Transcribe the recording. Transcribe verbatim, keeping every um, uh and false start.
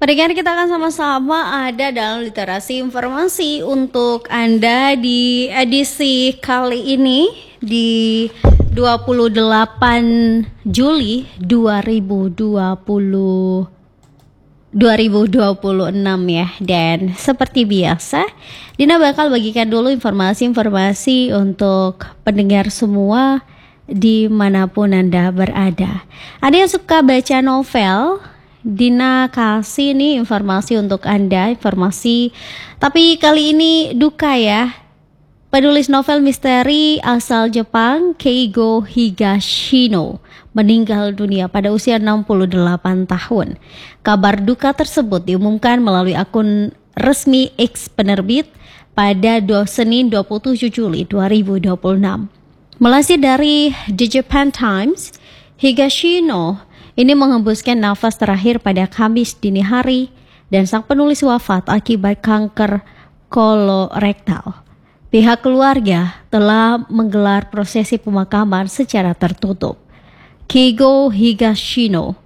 Pendengar, kita akan sama-sama ada dalam literasi informasi untuk Anda di edisi kali ini di dua puluh delapan Juli dua ribu dua puluh enam ya. Dan seperti biasa, Dina bakal bagikan dulu informasi-informasi untuk pendengar semua dimanapun Anda berada. Ada yang suka baca novel, Dina kasih nih informasi untuk Anda, informasi. Tapi kali ini duka ya. Penulis novel misteri asal Jepang, Keigo Higashino, meninggal dunia pada usia enam puluh delapan tahun. Kabar duka tersebut diumumkan melalui akun resmi X penerbit pada Senin dua puluh tujuh Juli dua ribu dua puluh enam. Melansir dari The Japan Times, Higashino ini menghembuskan nafas terakhir pada Kamis dini hari dan sang penulis wafat akibat kanker kolorektal. Pihak keluarga telah menggelar prosesi pemakaman secara tertutup. Keigo Higashino